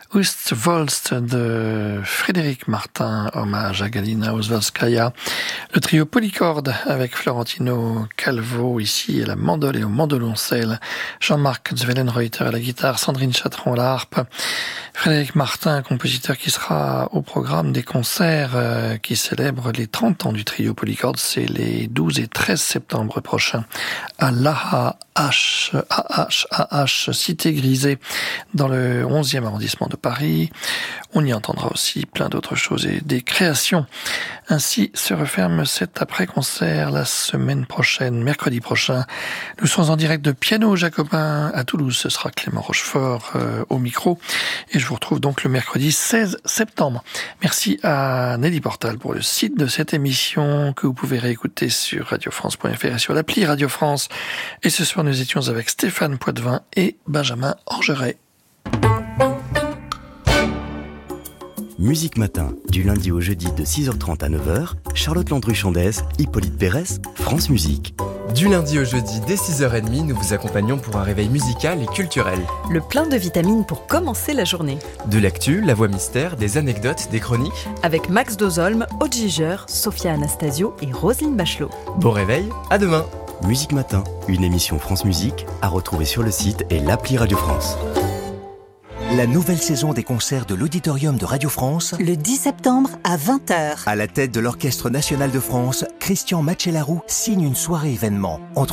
Ostwolst de Frédéric Martin, hommage à Galina Ouzvalskaya. Le trio Polycorde avec Florentino Calvo ici à la mandole et au mandoloncelle. Jean-Marc Zwellenreuter à la guitare, Sandrine Chatron à la harpe. Frédéric Martin, compositeur qui sera au programme des concerts qui célèbrent les 30 ans du trio Polycorde. C'est les 12 et 13 septembre prochains à l'AH, Cité Grisée, dans le 11e arrondissement de Paris. On y entendra aussi plein d'autres choses et des créations. Ainsi se referme cet après-concert la semaine prochaine, mercredi prochain. Nous serons en direct de Piano Jacobin à Toulouse. Ce sera Clément Rochefort au micro. Et je vous retrouve donc le mercredi 16 septembre. Merci à Nelly Portal pour le site de cette émission que vous pouvez réécouter sur radiofrance.fr et sur l'appli Radio France. Et ce soir, nous étions avec Stéphane Poitvin et Benjamin Orgeret. Musique Matin, du lundi au jeudi de 6h30 à 9h, Charlotte Landru-Chandès, Hippolyte Pérès, France Musique. Du lundi au jeudi dès 6h30, nous vous accompagnons pour un réveil musical et culturel. Le plein de vitamines pour commencer la journée. De l'actu, la voix mystère, des anecdotes, des chroniques. Avec Max Dozolm, Aude Giger, Sophia Anastasio et Roselyne Bachelot. Bon réveil, à demain. Musique Matin, une émission France Musique à retrouver sur le site et l'appli Radio France. La nouvelle saison des concerts de l'Auditorium de Radio France. Le 10 septembre à 20h. À la tête de l'Orchestre National de France, Christian Machellarou signe une soirée événement entre